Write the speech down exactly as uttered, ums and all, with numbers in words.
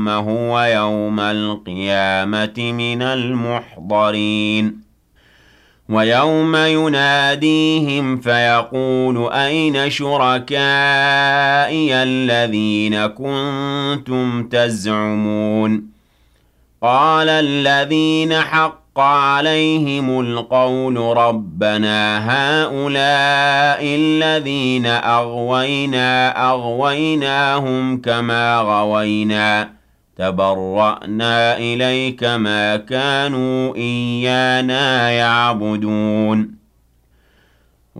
هو يوم القيامة من المحضرين ويوم يناديهم فيقول أين شركائي الذين كنتم تزعمون قال الذين حق عليهم القول ربنا هؤلاء الذين أغوينا أغويناهم كما غوينا تبرأنا إليك ما كانوا إيانا يعبدون